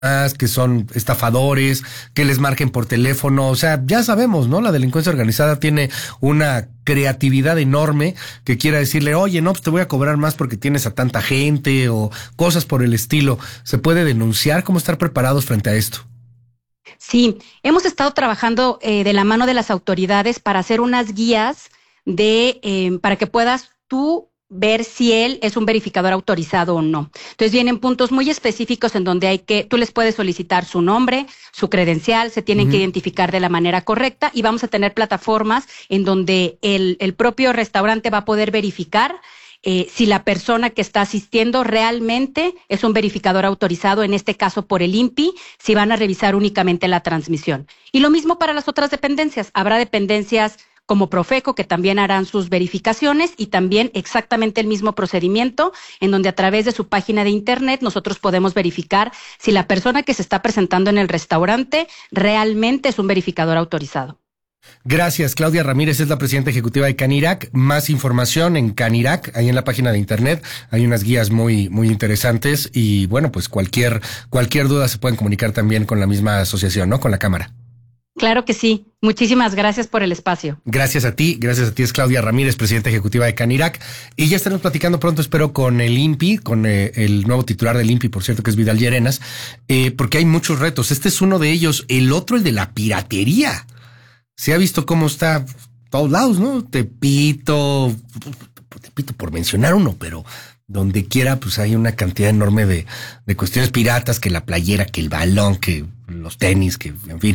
que son estafadores, que les marquen por teléfono. O sea, ya sabemos, ¿no? La delincuencia organizada tiene una creatividad enorme que quiera decirle, oye, no, pues te voy a cobrar más porque tienes a tanta gente o cosas por el estilo. ¿Se puede denunciar? ¿Cómo estar preparados frente a esto? Sí, hemos estado trabajando de la mano de las autoridades para hacer unas guías para que puedas tú ver si él es un verificador autorizado o no. Entonces vienen puntos muy específicos en donde tú les puedes solicitar su nombre, su credencial, se tienen que identificar de la manera correcta y vamos a tener plataformas en donde el propio restaurante va a poder verificar si la persona que está asistiendo realmente es un verificador autorizado, en este caso por el INPI, si van a revisar únicamente la transmisión. Y lo mismo para las otras dependencias. Habrá dependencias como Profeco, que también harán sus verificaciones y también exactamente el mismo procedimiento en donde a través de su página de internet nosotros podemos verificar si la persona que se está presentando en el restaurante realmente es un verificador autorizado. Gracias. Claudia Ramírez es la presidenta ejecutiva de Canirac. Más información en Canirac, ahí en la página de internet. Hay unas guías muy, muy interesantes y bueno, pues cualquier duda se pueden comunicar también con la misma asociación, ¿no? Con la Cámara. Claro que sí. Muchísimas gracias por el espacio. Gracias a ti. Es Claudia Ramírez, presidenta ejecutiva de Canirac. Y ya estaremos platicando pronto, espero, con el INPI, con el nuevo titular del INPI, por cierto, que es Vidal Llerenas, porque hay muchos retos. Este es uno de ellos. El otro, el de la piratería. Se ha visto cómo está a todos lados, ¿no? Tepito por mencionar uno, pero donde quiera, pues hay una cantidad enorme de cuestiones piratas, que la playera, que el balón, que los tenis, que en fin.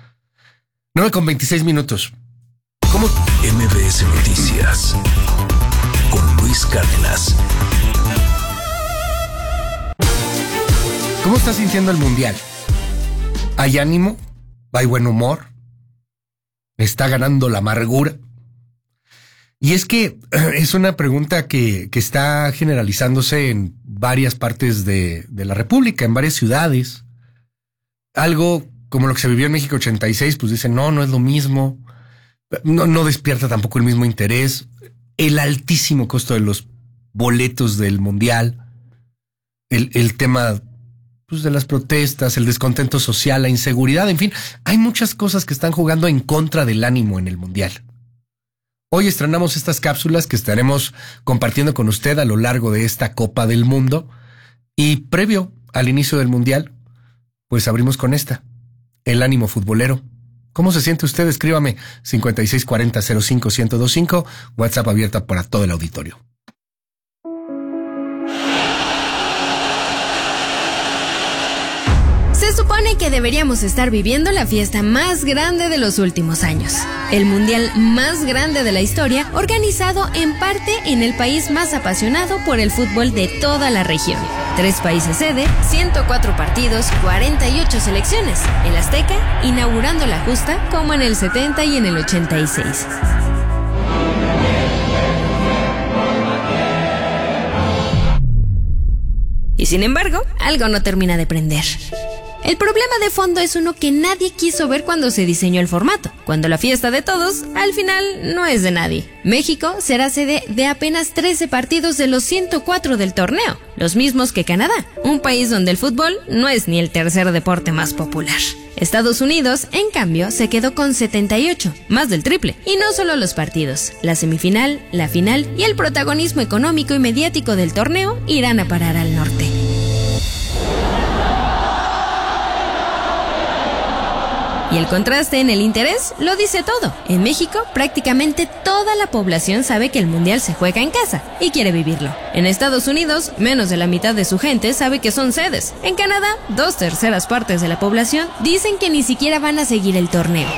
9:26. ¿Cómo? MBS Noticias con Luis Cárdenas. ¿Cómo está sintiendo el Mundial? ¿Hay ánimo? ¿Hay buen humor? ¿Está ganando la amargura? Y es que es una pregunta que está generalizándose en varias partes de la República, en varias ciudades. Algo como lo que se vivió en México 86, pues dicen, no es lo mismo. No despierta tampoco el mismo interés. El altísimo costo de los boletos del Mundial. El tema, pues, de las protestas, el descontento social, la inseguridad, en fin. Hay muchas cosas que están jugando en contra del ánimo en el Mundial. Hoy estrenamos estas cápsulas que estaremos compartiendo con usted a lo largo de esta Copa del Mundo. Y previo al inicio del Mundial, pues abrimos con esta. El ánimo futbolero. ¿Cómo se siente usted? Escríbame 5640-05-1025, WhatsApp abierta para todo el auditorio. Se supone que deberíamos estar viviendo la fiesta más grande de los últimos años. El mundial más grande de la historia, organizado en parte en el país más apasionado por el fútbol de toda la región. 3 países sede, 104 partidos, 48 selecciones. El Azteca, inaugurando la justa como en el 70 y en el 86. Y sin embargo, algo no termina de prender. El problema de fondo es uno que nadie quiso ver cuando se diseñó el formato, cuando la fiesta de todos, al final, no es de nadie. México será sede de apenas 13 partidos de los 104 del torneo, los mismos que Canadá, un país donde el fútbol no es ni el tercer deporte más popular. Estados Unidos, en cambio, se quedó con 78, más del triple. Y no solo los partidos, la semifinal, la final y el protagonismo económico y mediático del torneo irán a parar al norte. Y el contraste en el interés lo dice todo. En México, prácticamente toda la población sabe que el Mundial se juega en casa y quiere vivirlo. En Estados Unidos, menos de la mitad de su gente sabe que son sedes. En Canadá, 2/3 partes de la población dicen que ni siquiera van a seguir el torneo.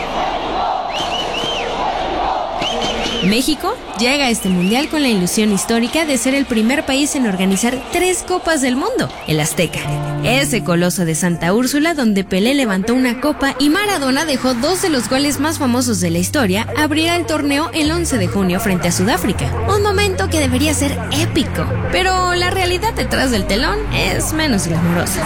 México llega a este mundial con la ilusión histórica de ser el primer país en organizar 3 Copas del Mundo, el Azteca. Ese coloso de Santa Úrsula donde Pelé levantó una copa y Maradona dejó 2 de los goles más famosos de la historia, abrirá el torneo el 11 de junio frente a Sudáfrica. Un momento que debería ser épico, pero la realidad detrás del telón es menos glamurosa.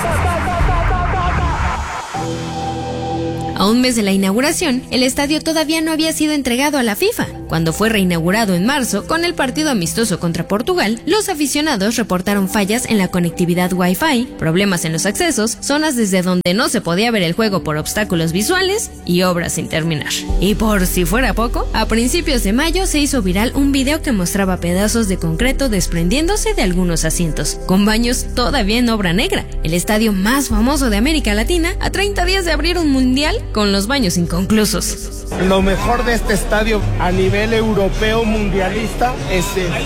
A un mes de la inauguración, el estadio todavía no había sido entregado a la FIFA, Cuando fue reinaugurado en marzo con el partido amistoso contra Portugal, los aficionados reportaron fallas en la conectividad Wi-Fi, problemas en los accesos, zonas desde donde no se podía ver el juego por obstáculos visuales y obras sin terminar. Y por si fuera poco, a principios de mayo se hizo viral un video que mostraba pedazos de concreto desprendiéndose de algunos asientos, con baños todavía en obra negra. El estadio más famoso de América Latina, a 30 días de abrir un mundial con los baños inconclusos. Lo mejor de este estadio a nivel europeo mundialista es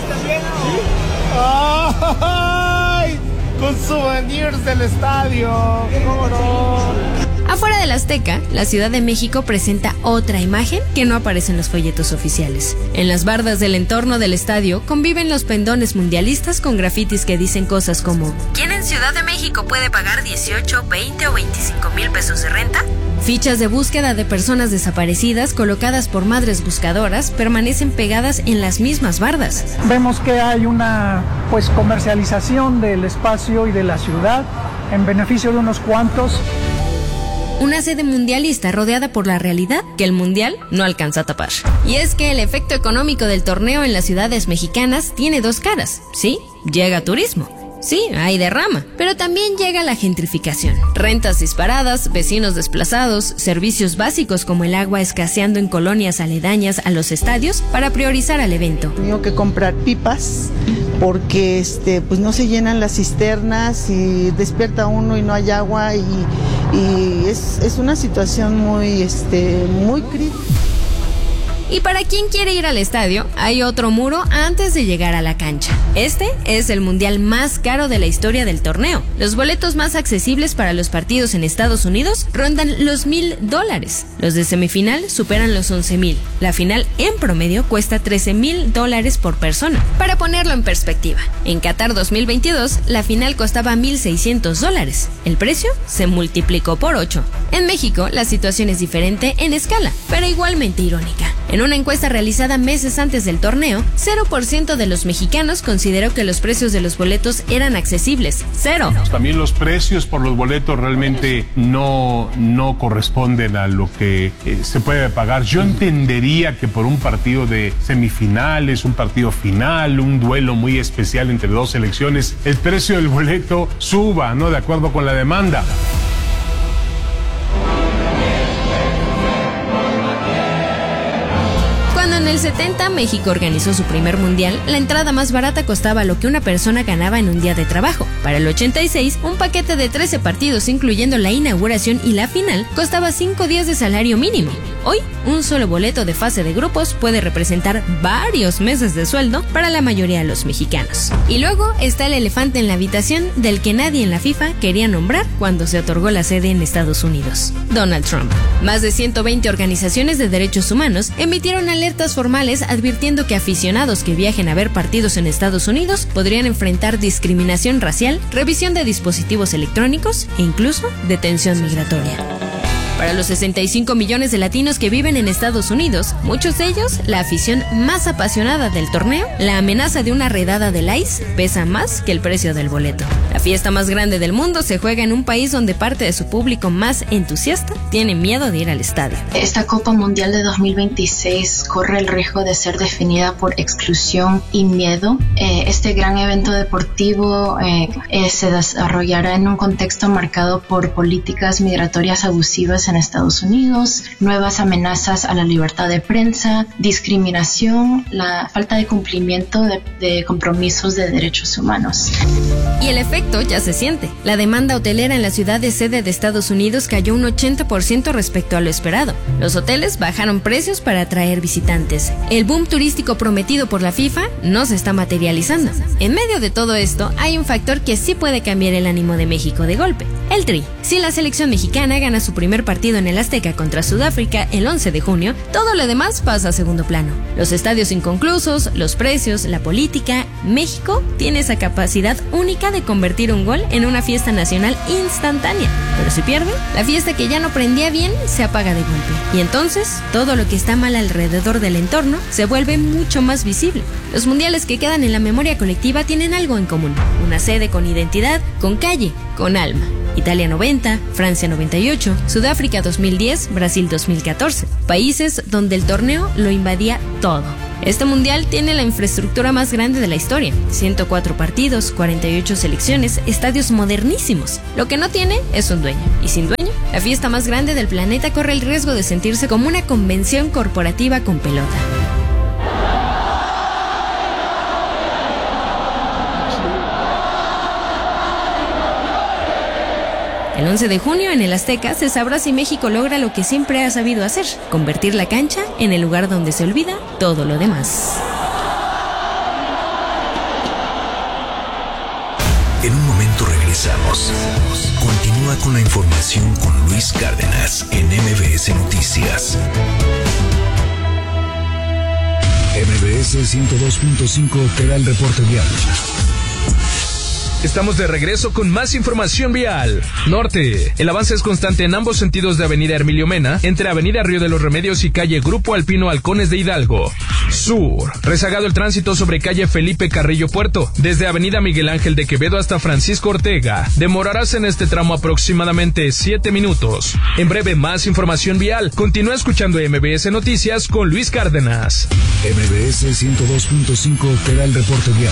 ¡ay! Con souvenirs del estadio. ¿Cómo no? Afuera del Azteca, la Ciudad de México presenta otra imagen que no aparece en los folletos oficiales. En las bardas del entorno del estadio conviven los pendones mundialistas con grafitis que dicen cosas como: ¿quién en Ciudad de México puede pagar 18, 20 o 25 mil pesos de renta? Fichas de búsqueda de personas desaparecidas colocadas por madres buscadoras permanecen pegadas en las mismas bardas. Vemos que hay una comercialización del espacio y de la ciudad en beneficio de unos cuantos. Una sede mundialista rodeada por la realidad que el mundial no alcanza a tapar. Y es que el efecto económico del torneo en las ciudades mexicanas tiene dos caras. Sí, llega turismo. Sí, hay derrama, pero también llega la gentrificación. Rentas disparadas, vecinos desplazados, servicios básicos como el agua escaseando en colonias aledañas a los estadios para priorizar al evento. Tengo que comprar pipas porque pues no se llenan las cisternas y despierta uno y no hay agua y es una situación muy crítica. Y para quien quiere ir al estadio, hay otro muro antes de llegar a la cancha. Este es el mundial más caro de la historia del torneo. Los boletos más accesibles para los partidos en Estados Unidos rondan los $1,000. Los de semifinal superan los 11,000. La final en promedio cuesta $13,000 por persona. Para ponerlo en perspectiva, en Qatar 2022 la final costaba $1,600. El precio se multiplicó por 8. En México la situación es diferente en escala, pero igualmente irónica. En una encuesta realizada meses antes del torneo, 0% de los mexicanos consideró que los precios de los boletos eran accesibles. 0. También los precios por los boletos realmente no corresponden a lo que se puede pagar. Yo entendería que por un partido de semifinales, un partido final, un duelo muy especial entre dos selecciones, el precio del boleto suba, ¿no? De acuerdo con la demanda. En el 70, México organizó su primer mundial, la entrada más barata costaba lo que una persona ganaba en un día de trabajo. Para el 86, un paquete de 13 partidos, incluyendo la inauguración y la final, costaba 5 días de salario mínimo. Hoy, un solo boleto de fase de grupos puede representar varios meses de sueldo para la mayoría de los mexicanos. Y luego está el elefante en la habitación del que nadie en la FIFA quería nombrar cuando se otorgó la sede en Estados Unidos: Donald Trump. Más de 120 organizaciones de derechos humanos emitieron alertas formales advirtiendo que aficionados que viajen a ver partidos en Estados Unidos podrían enfrentar discriminación racial, revisión de dispositivos electrónicos e incluso detención migratoria. Para los 65 millones de latinos que viven en Estados Unidos, muchos de ellos, la afición más apasionada del torneo, la amenaza de una redada del ICE pesa más que el precio del boleto. La fiesta más grande del mundo se juega en un país donde parte de su público más entusiasta tiene miedo de ir al estadio. Esta Copa Mundial de 2026 corre el riesgo de ser definida por exclusión y miedo. Este gran evento deportivo se desarrollará en un contexto marcado por políticas migratorias abusivas en Estados Unidos, nuevas amenazas a la libertad de prensa, discriminación, la falta de cumplimiento de compromisos de derechos humanos. Y el efecto ya se siente. La demanda hotelera en la ciudad de sede de Estados Unidos cayó un 80% respecto a lo esperado. Los hoteles bajaron precios para atraer visitantes. El boom turístico prometido por la FIFA no se está materializando. En medio de todo esto, hay un factor que sí puede cambiar el ánimo de México de golpe: el Tri. Si la selección mexicana gana su primer partido en el Azteca contra Sudáfrica el 11 de junio, todo lo demás pasa a segundo plano. Los estadios inconclusos, los precios, la política. México tiene esa capacidad única de convertir un gol en una fiesta nacional instantánea. Pero si pierde, la fiesta que ya no prendía bien se apaga de golpe. Y entonces, todo lo que está mal alrededor del entorno se vuelve mucho más visible. Los mundiales que quedan en la memoria colectiva tienen algo en común: una sede con identidad, con calle, con alma. Italia 90, Francia 98, Sudáfrica 2010, Brasil 2014. Países donde el torneo lo invadía todo. Este mundial tiene la infraestructura más grande de la historia, 104 partidos, 48 selecciones, estadios modernísimos. Lo que no tiene es un dueño, y sin dueño, la fiesta más grande del planeta corre el riesgo de sentirse como una convención corporativa con pelota. El 11 de junio en el Azteca se sabrá si México logra lo que siempre ha sabido hacer, convertir la cancha en el lugar donde se olvida todo lo demás. En un momento regresamos. Continúa con la información con Luis Cárdenas en MBS Noticias. MBS 102.5 te da el reporte vial. Estamos de regreso con más información vial. Norte. El avance es constante en ambos sentidos de Avenida Hermilio Mena, entre Avenida Río de los Remedios y calle Grupo Alpino Halcones de Hidalgo. Sur. Rezagado el tránsito sobre calle Felipe Carrillo Puerto, desde Avenida Miguel Ángel de Quevedo hasta Francisco Ortega. Demorarás en este tramo aproximadamente 7 minutos. En breve, más información vial. Continúa escuchando MBS Noticias con Luis Cárdenas. MBS 102.5 te da el reporte vial.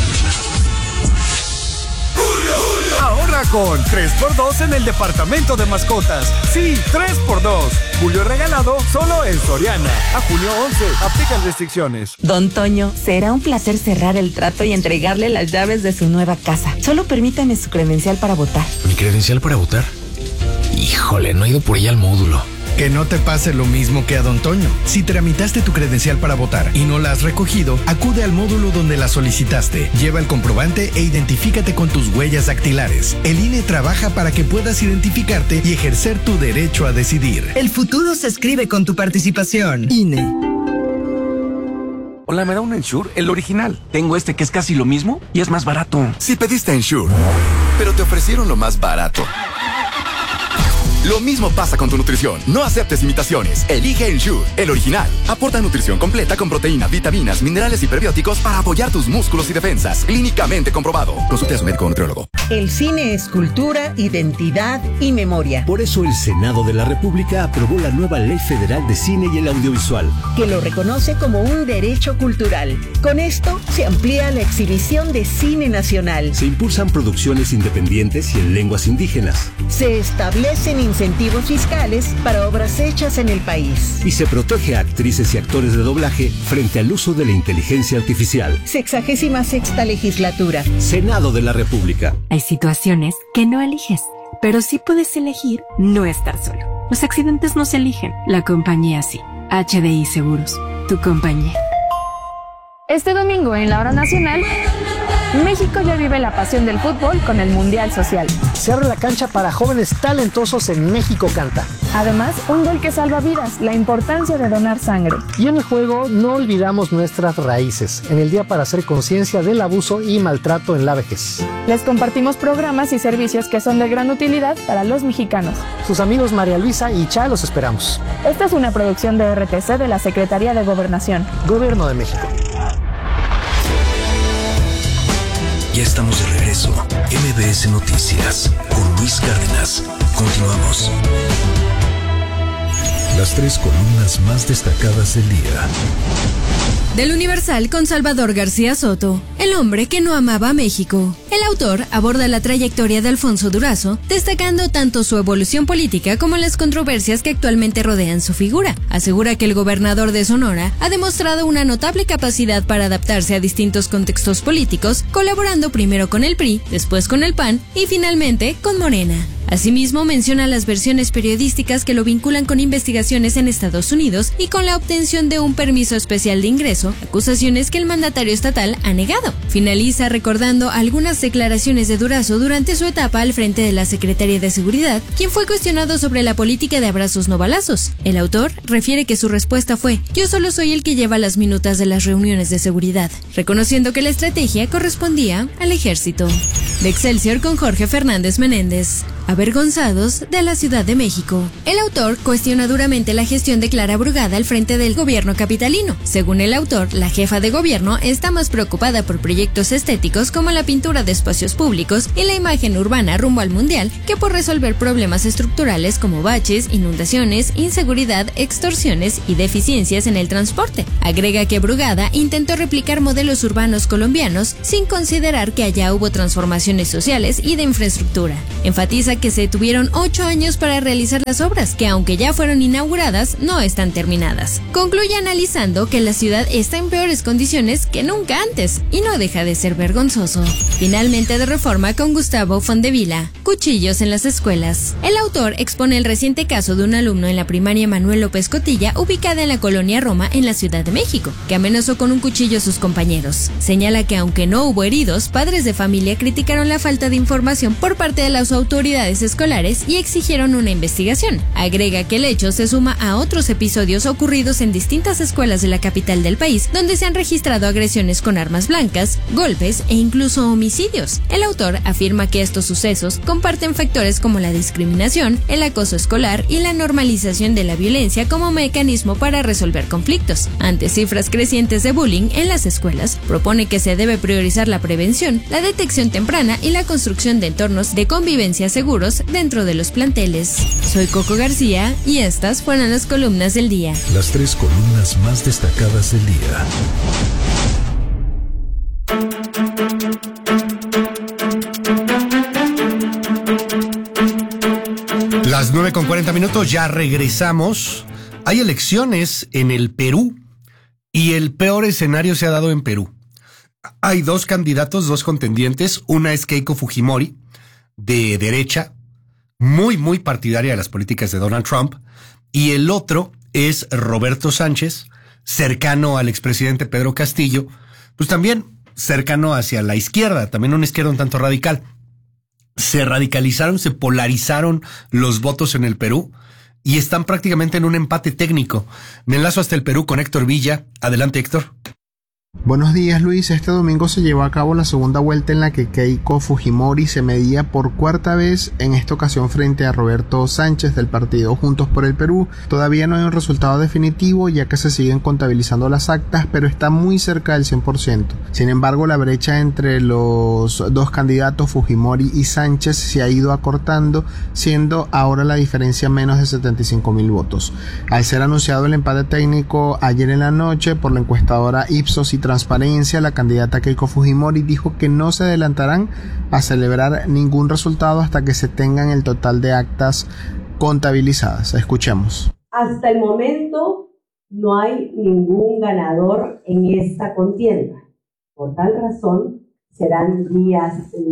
Ahorra con 3x2 en el departamento de mascotas. Sí, 3x2. Julio regalado solo en Soriana. A junio 11. Aplican restricciones. Don Toño, será un placer cerrar el trato y entregarle las llaves de su nueva casa. Solo permítame su credencial para votar. ¿Mi credencial para votar? Híjole, no he ido por ella al módulo. Que no te pase lo mismo que a Don Toño. Si tramitaste tu credencial para votar y no la has recogido, acude al módulo donde la solicitaste. Lleva el comprobante e identifícate con tus huellas dactilares. El INE trabaja para que puedas identificarte y ejercer tu derecho a decidir. El futuro se escribe con tu participación. INE. Hola, ¿me da un Ensure? El original. Tengo este que es casi lo mismo y es más barato. Si pediste Ensure, pero te ofrecieron lo más barato. Lo mismo pasa con tu nutrición. No aceptes imitaciones. Elige Ensure, el original. Aporta nutrición completa con proteína, vitaminas, minerales y prebióticos para apoyar tus músculos y defensas. Clínicamente comprobado. Consulte a su médico o nutriólogo. El cine es cultura, identidad y memoria. Por eso el Senado de la República aprobó la nueva Ley Federal de Cine y el Audiovisual, que lo reconoce como un derecho cultural. Con esto se amplía la exhibición de cine nacional. Se impulsan producciones independientes y en lenguas indígenas. Se establecen incentivos fiscales para obras hechas en el país. Y se protege a actrices y actores de doblaje frente al uso de la inteligencia artificial. 66ª legislatura. Senado de la República. Hay situaciones que no eliges, pero sí puedes elegir no estar solo. Los accidentes no se eligen, la compañía sí. HDI Seguros, tu compañía. Este domingo en la Hora Nacional, México ya vive la pasión del fútbol con el Mundial Social. Se abre la cancha para jóvenes talentosos en México Canta. Además, un gol que salva vidas, la importancia de donar sangre. Y en el juego no olvidamos nuestras raíces, en el día para hacer conciencia del abuso y maltrato en la vejez. Les compartimos programas y servicios que son de gran utilidad para los mexicanos. Sus amigos María Luisa y Cha los esperamos. Esta es una producción de RTC de la Secretaría de Gobernación. Gobierno de México. Ya estamos de regreso. MBS Noticias con Luis Cárdenas. Continuamos. Las 3 columnas más destacadas del día. Del Universal con Salvador García Soto, el hombre que no amaba a México. El autor aborda la trayectoria de Alfonso Durazo, destacando tanto su evolución política como las controversias que actualmente rodean su figura. Asegura que el gobernador de Sonora ha demostrado una notable capacidad para adaptarse a distintos contextos políticos, colaborando primero con el PRI, después con el PAN y finalmente con Morena. Asimismo, menciona las versiones periodísticas que lo vinculan con investigaciones en Estados Unidos y con la obtención de un permiso especial de ingreso, acusaciones que el mandatario estatal ha negado. Finaliza recordando algunas declaraciones de Durazo durante su etapa al frente de la Secretaría de Seguridad, quien fue cuestionado sobre la política de abrazos no balazos. El autor refiere que su respuesta fue: "Yo solo soy el que lleva las minutas de las reuniones de seguridad", reconociendo que la estrategia correspondía al ejército. De Excelsior con Jorge Fernández Menéndez. avergonzados de la Ciudad de México. El autor cuestiona duramente la gestión de Clara Brugada al frente del gobierno capitalino. Según el autor, la jefa de gobierno está más preocupada por proyectos estéticos como la pintura de espacios públicos y la imagen urbana rumbo al mundial que por resolver problemas estructurales como baches, inundaciones, inseguridad, extorsiones y deficiencias en el transporte. Agrega que Brugada intentó replicar modelos urbanos colombianos sin considerar que allá hubo transformaciones sociales y de infraestructura. Enfatiza que se tuvieron 8 años para realizar las obras, que aunque ya fueron inauguradas, no están terminadas. Concluye analizando que la ciudad está en peores condiciones que nunca antes, y no deja de ser vergonzoso. Finalmente, de Reforma con Gustavo Fondevila, cuchillos en las escuelas. El autor expone el reciente caso de un alumno en la primaria Manuel López Cotilla, ubicada en la colonia Roma, en la Ciudad de México, que amenazó con un cuchillo a sus compañeros. Señala que aunque no hubo heridos, padres de familia criticaron la falta de información por parte de las autoridades escolares y exigieron una investigación. Agrega que el hecho se suma a otros episodios ocurridos en distintas escuelas de la capital del país, donde se han registrado agresiones con armas blancas, golpes e incluso homicidios. El autor afirma que estos sucesos comparten factores como la discriminación, el acoso escolar y la normalización de la violencia como mecanismo para resolver conflictos. Ante cifras crecientes de bullying en las escuelas, propone que se debe priorizar la prevención, la detección temprana y la construcción de entornos de convivencia seguros dentro de los planteles. Soy Coco García y estas fueron las columnas del día. Las 3 columnas más destacadas del día. Las 9:40, ya regresamos. Hay elecciones en el Perú y el peor escenario se ha dado en Perú. Hay 2 candidatos, 2 contendientes. Una es Keiko Fujimori, de derecha, muy partidaria de las políticas de Donald Trump. Y el otro es Roberto Sánchez, cercano al expresidente Pedro Castillo, pues también cercano hacia la izquierda, también una izquierda un tanto radical. Se radicalizaron, se polarizaron los votos en el Perú y están prácticamente en un empate técnico. Me enlazo hasta el Perú con Héctor Villa. Adelante, Héctor. Buenos días, Luis. Este domingo se llevó a cabo la segunda vuelta en la que Keiko Fujimori se medía por 4ª vez, en esta ocasión frente a Roberto Sánchez del partido Juntos por el Perú. Todavía no hay un resultado definitivo ya que se siguen contabilizando las actas, pero está muy cerca del 100%. Sin embargo, la brecha entre los 2 candidatos, Fujimori y Sánchez, se ha ido acortando, siendo ahora la diferencia menos de 75,000 votos. Al ser anunciado el empate técnico ayer en la noche por la encuestadora Ipsos y Transparencia, la candidata Keiko Fujimori dijo que no se adelantarán a celebrar ningún resultado hasta que se tengan el total de actas contabilizadas. Escuchemos. Hasta el momento no hay ningún ganador en esta contienda. Por tal razón, serán días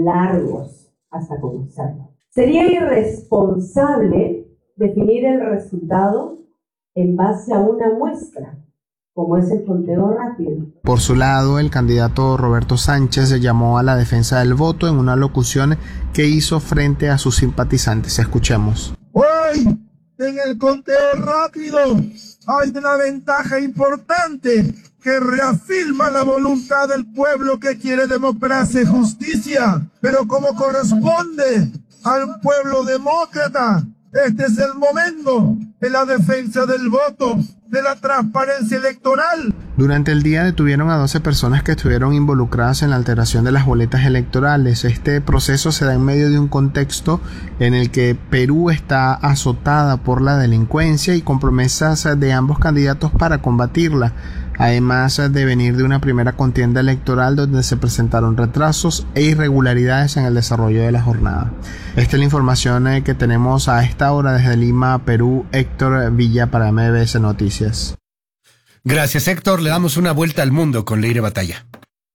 largos hasta conocerlo. Sería irresponsable definir el resultado en base a una muestra, como es el conteo rápido. Por su lado, el candidato Roberto Sánchez se llamó a la defensa del voto en una locución que hizo frente a sus simpatizantes. Escuchemos. Hoy, en el conteo rápido, hay una ventaja importante que reafirma la voluntad del pueblo que quiere democracia y justicia, pero como corresponde a un pueblo demócrata, este es el momento de la defensa del voto, de la transparencia electoral. Durante el día detuvieron a 12 personas que estuvieron involucradas en la alteración de las boletas electorales. Este proceso se da en medio de un contexto en el que Perú está azotada por la delincuencia y con promesas de ambos candidatos para combatirla, además de venir de una primera contienda electoral donde se presentaron retrasos e irregularidades en el desarrollo de la jornada. Esta es la información que tenemos a esta hora desde Lima, Perú. Héctor Villa para MBS Noticias. Gracias, Héctor. Le damos una vuelta al mundo con Leire Batalla.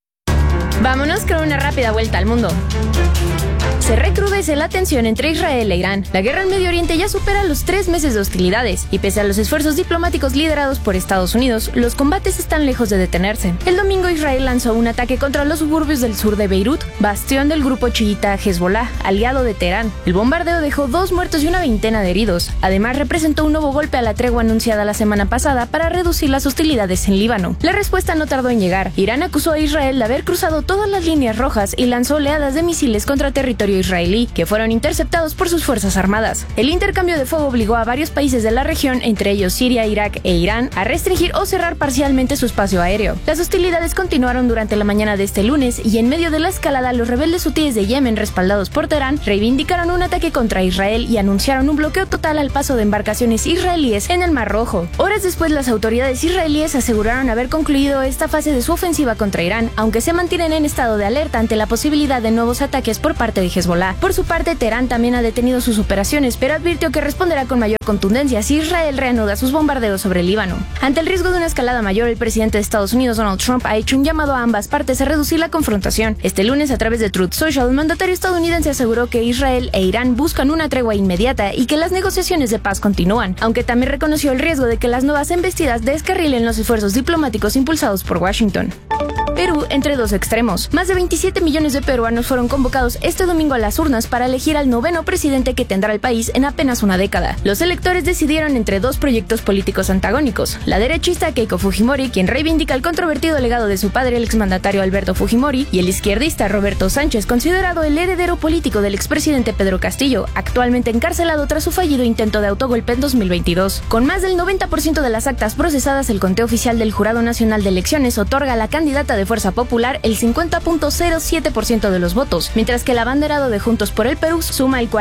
Vámonos con una rápida vuelta al mundo. Se recrudece la tensión entre Israel e Irán. La guerra en Medio Oriente ya supera los 3 meses de hostilidades y pese a los esfuerzos diplomáticos liderados por Estados Unidos, los combates están lejos de detenerse. El domingo Israel lanzó un ataque contra los suburbios del sur de Beirut, bastión del grupo chiita Hezbollah, aliado de Teherán. El bombardeo dejó 2 muertos y una veintena de heridos. Además, representó un nuevo golpe a la tregua anunciada la semana pasada para reducir las hostilidades en Líbano. La respuesta no tardó en llegar. Irán acusó a Israel de haber cruzado todas las líneas rojas y lanzó oleadas de misiles contra territorio territorio israelí, que fueron interceptados por sus fuerzas armadas. El intercambio de fuego obligó a varios países de la región, entre ellos Siria, Irak e Irán, a restringir o cerrar parcialmente su espacio aéreo. Las hostilidades continuaron durante la mañana de este lunes y en medio de la escalada, los rebeldes hutíes de Yemen, respaldados por Teherán, reivindicaron un ataque contra Israel y anunciaron un bloqueo total al paso de embarcaciones israelíes en el Mar Rojo. Horas después, las autoridades israelíes aseguraron haber concluido esta fase de su ofensiva contra Irán, aunque se mantienen en estado de alerta ante la posibilidad de nuevos ataques por parte de Hezbollah. Por su parte, Teherán también ha detenido sus operaciones, pero advirtió que responderá con mayor contundencia si Israel reanuda sus bombardeos sobre el Líbano. Ante el riesgo de una escalada mayor, el presidente de Estados Unidos, Donald Trump, ha hecho un llamado a ambas partes a reducir la confrontación. Este lunes, a través de Truth Social, el mandatario estadounidense aseguró que Israel e Irán buscan una tregua inmediata y que las negociaciones de paz continúan, aunque también reconoció el riesgo de que las nuevas embestidas descarrilen los esfuerzos diplomáticos impulsados por Washington. Perú entre dos extremos. Más de 27 millones de peruanos fueron convocados este domingo a las urnas para elegir al noveno presidente que tendrá el país en apenas una década. Los electores decidieron entre dos proyectos políticos antagónicos. La derechista Keiko Fujimori, quien reivindica el controvertido legado de su padre, el exmandatario Alberto Fujimori, y el izquierdista Roberto Sánchez, considerado el heredero político del expresidente Pedro Castillo, actualmente encarcelado tras su fallido intento de autogolpe en 2022. Con más del 90% de las actas procesadas, el conteo oficial del Jurado Nacional de Elecciones otorga a la candidata de Fuerza Popular el 50.07% de los votos, mientras que el abanderado de Juntos por el Perú suma el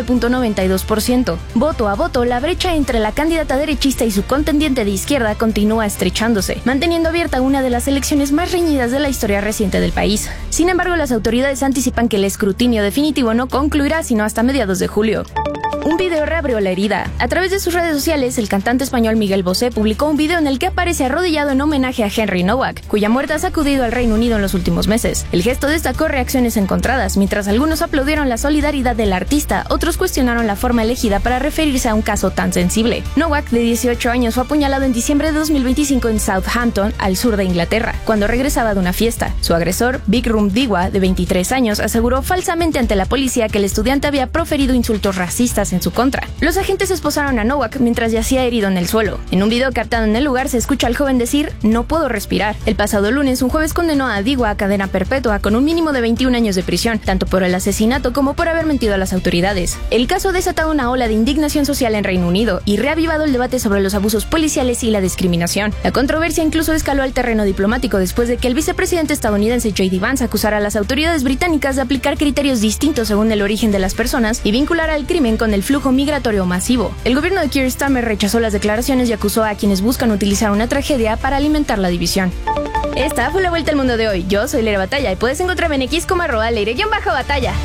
49.92%. Voto a voto, la brecha entre la candidata derechista y su contendiente de izquierda continúa estrechándose, manteniendo abierta una de las elecciones más reñidas de la historia reciente del país. Sin embargo, las autoridades anticipan que el escrutinio definitivo no concluirá sino hasta mediados de julio. Un video reabrió la herida. A través de sus redes sociales, el cantante español Miguel Bosé publicó un video en el que aparece arrodillado en homenaje a Henry Nowak, cuya muerte ha sacudido al Reino Unido en los últimos meses. El gesto destacó reacciones encontradas. Mientras algunos aplaudieron la solidaridad del artista, otros cuestionaron la forma elegida para referirse a un caso tan sensible. Nowak, de 18 años, fue apuñalado en diciembre de 2025 en Southampton, al sur de Inglaterra, cuando regresaba de una fiesta. Su agresor, Vikram Diwa, de 23 años, aseguró falsamente ante la policía que el estudiante había proferido insultos racistas en su contra. Los agentes esposaron a Nowak mientras yacía herido en el suelo. En un video captado en el lugar se escucha al joven decir: "No puedo respirar". El pasado lunes, un juez condenó a Diwa a cadena perpetua con un mínimo de 21 años de prisión, tanto por el asesinato como por haber mentido a las autoridades. El caso ha desatado una ola de indignación social en Reino Unido y reavivado el debate sobre los abusos policiales y la discriminación. La controversia incluso escaló al terreno diplomático después de que el vicepresidente estadounidense J.D. Vance acusara a las autoridades británicas de aplicar criterios distintos según el origen de las personas y vincular al crimen con el flujo migratorio masivo. El gobierno de Keir Starmer rechazó las declaraciones y acusó a quienes buscan utilizar una tragedia para alimentar la división. Esta fue la vuelta al mundo de hoy. Yo soy Leire Batalla y puedes encontrarme en X como @Leire_Batalla.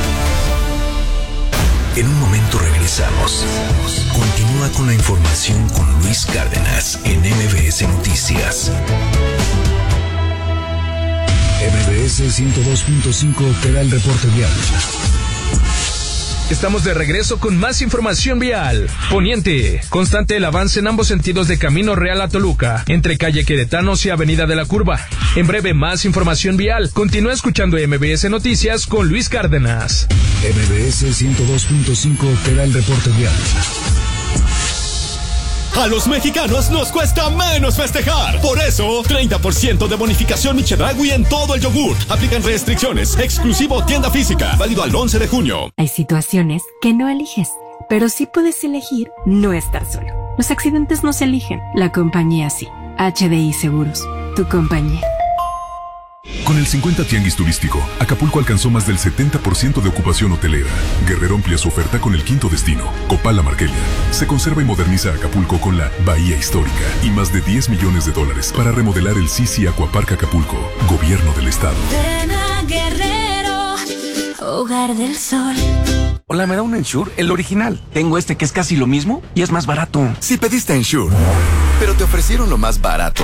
En un momento regresamos. Continúa con la información con Luis Cárdenas en MBS Noticias. MBS 102.5 te da el reporte vial. Estamos de regreso con más información vial. Poniente. Constante el avance en ambos sentidos de Camino Real a Toluca, entre calle Queretanos y Avenida de la Curva. En breve, más información vial. Continúa escuchando MBS Noticias con Luis Cárdenas. MBS 102.5 te da el reporte vial. A los mexicanos nos cuesta menos festejar. Por eso, 30% de bonificación Michedragui en todo el yogur. Aplican restricciones. Exclusivo tienda física. Válido al 11 de junio. Hay situaciones que no eliges, pero sí puedes elegir no estar solo. Los accidentes no se eligen, la compañía sí. HDI Seguros, tu compañía. Con el 50 Tianguis Turístico, Acapulco alcanzó más del 70% de ocupación hotelera. Guerrero amplía su oferta con el quinto destino, Copala Marquelia. Se conserva y moderniza Acapulco con la Bahía Histórica y más de $10 millones para remodelar el Sisi Aquapark Acapulco, Gobierno del Estado. Ven a Guerrero, Hogar del Sol. Hola, ¿me da un Ensure? El original. Tengo este que es casi lo mismo y es más barato. Si pediste Ensure, pero te ofrecieron lo más barato.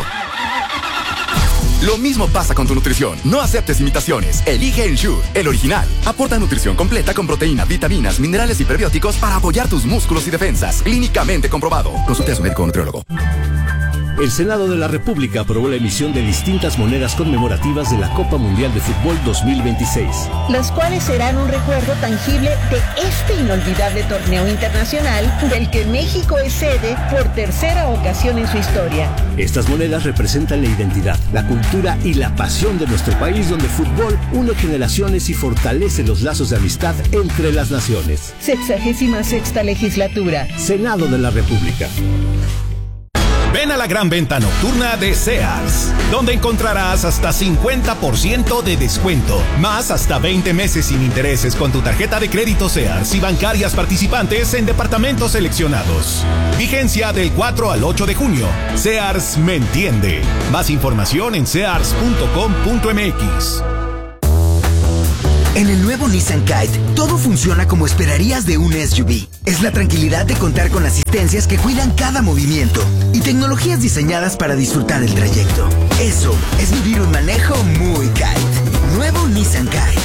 Lo mismo pasa con tu nutrición. No aceptes imitaciones. Elige Ensure, el original. Aporta nutrición completa con proteína, vitaminas, minerales y prebióticos para apoyar tus músculos y defensas. Clínicamente comprobado. Consulte a su médico o nutriólogo. El Senado de la República aprobó la emisión de distintas monedas conmemorativas de la Copa Mundial de Fútbol 2026. Las cuales serán un recuerdo tangible de este inolvidable torneo internacional del que México es sede por tercera ocasión en su historia. Estas monedas representan la identidad, la cultura y la pasión de nuestro país, donde el fútbol une generaciones y fortalece los lazos de amistad entre las naciones. 66ª legislatura. Senado de la República. Ven a la gran venta nocturna de Sears, donde encontrarás hasta 50% de descuento, más hasta 20 meses sin intereses con tu tarjeta de crédito Sears y bancarias participantes en departamentos seleccionados. Vigencia del 4 al 8 de junio. Sears me entiende. Más información en sears.com.mx. En el nuevo Nissan Kite, todo funciona como esperarías de un SUV. Es la tranquilidad de contar con asistencias que cuidan cada movimiento y tecnologías diseñadas para disfrutar el trayecto. Eso es vivir un manejo muy Kite. Nuevo Nissan Kite.